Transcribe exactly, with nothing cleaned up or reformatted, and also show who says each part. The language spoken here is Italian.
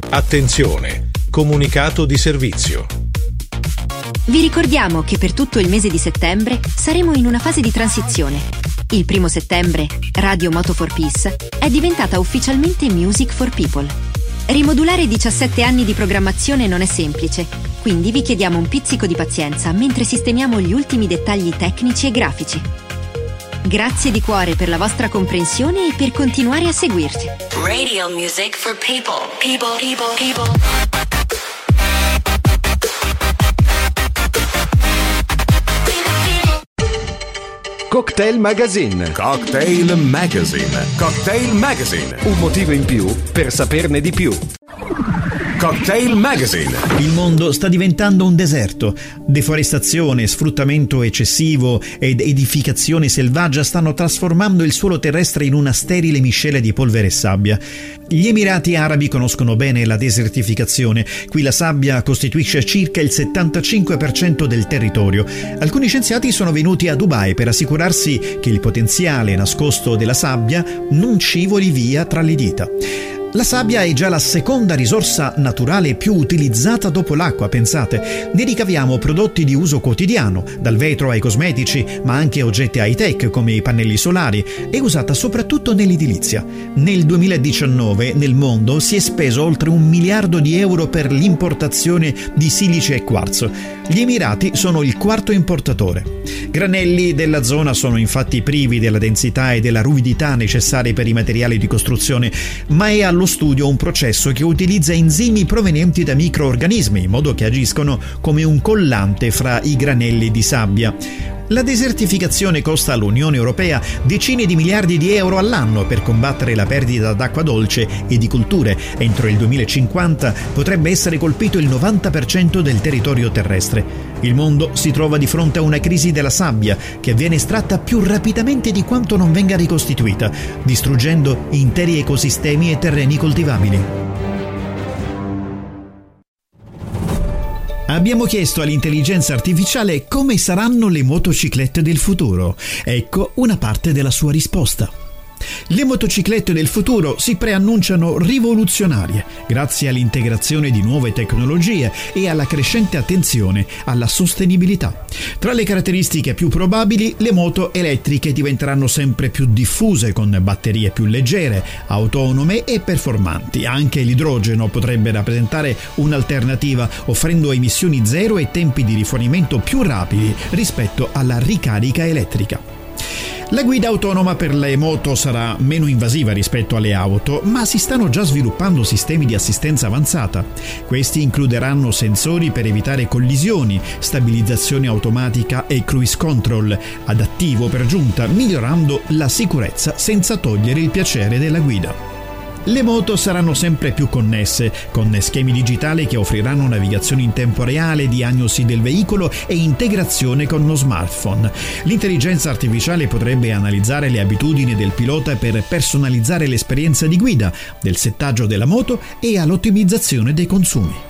Speaker 1: Attenzione! Comunicato di servizio.
Speaker 2: Vi ricordiamo che per tutto il mese di settembre saremo in una fase di transizione. Il primo settembre, Radio Moto for Peace è diventata ufficialmente Music for People. Rimodulare diciassette anni di programmazione non è semplice, quindi vi chiediamo un pizzico di pazienza mentre sistemiamo gli ultimi dettagli tecnici e grafici. Grazie di cuore per la vostra comprensione e per continuare a seguirci.
Speaker 3: Radio Music for People. People, people, people.
Speaker 4: Cocktail Magazine.
Speaker 5: Cocktail Magazine. Cocktail Magazine.
Speaker 4: Un motivo in più per saperne di più.
Speaker 5: Cocktail Magazine.
Speaker 6: Il mondo sta diventando un deserto. Deforestazione, sfruttamento eccessivo ed edificazione selvaggia stanno trasformando il suolo terrestre in una sterile miscela di polvere e sabbia. Gli Emirati Arabi conoscono bene la desertificazione. Qui la sabbia costituisce circa il settantacinque per cento del territorio. Alcuni scienziati sono venuti a Dubai per assicurarsi che il potenziale nascosto della sabbia non scivoli via tra le dita. La sabbia è già la seconda risorsa naturale più utilizzata dopo l'acqua, pensate. Ne ricaviamo prodotti di uso quotidiano, dal vetro ai cosmetici, ma anche oggetti high-tech come i pannelli solari. È usata soprattutto nell'edilizia. Nel duemiladiciannove nel mondo si è speso oltre un miliardo di euro per l'importazione di silice e quarzo. Gli Emirati sono il quarto importatore. Granelli della zona sono infatti privi della densità e della ruvidità necessarie per i materiali di costruzione, ma è allo studio un processo che utilizza enzimi provenienti da microorganismi, in modo che agiscono come un collante fra i granelli di sabbia. La desertificazione costa all'Unione Europea decine di miliardi di euro all'anno per combattere la perdita d'acqua dolce e di culture. Entro il duemilacinquanta potrebbe essere colpito il novanta per cento del territorio terrestre. Il mondo si trova di fronte a una crisi della sabbia che viene estratta più rapidamente di quanto non venga ricostituita, distruggendo interi ecosistemi e terreni coltivabili. Abbiamo chiesto all'intelligenza artificiale come saranno le motociclette del futuro. Ecco una parte della sua risposta. Le motociclette del futuro si preannunciano rivoluzionarie grazie all'integrazione di nuove tecnologie e alla crescente attenzione alla sostenibilità. Tra le caratteristiche più probabili, le moto elettriche diventeranno sempre più diffuse con batterie più leggere, autonome e performanti. Anche l'idrogeno potrebbe rappresentare un'alternativa, offrendo emissioni zero e tempi di rifornimento più rapidi rispetto alla ricarica elettrica. La guida autonoma per le moto sarà meno invasiva rispetto alle auto, ma si stanno già sviluppando sistemi di assistenza avanzata. Questi includeranno sensori per evitare collisioni, stabilizzazione automatica e cruise control, adattivo per giunta, migliorando la sicurezza senza togliere il piacere della guida. Le moto saranno sempre più connesse, con schemi digitali che offriranno navigazione in tempo reale, diagnosi del veicolo e integrazione con lo smartphone. L'intelligenza artificiale potrebbe analizzare le abitudini del pilota per personalizzare l'esperienza di guida, del settaggio della moto e all'ottimizzazione dei consumi.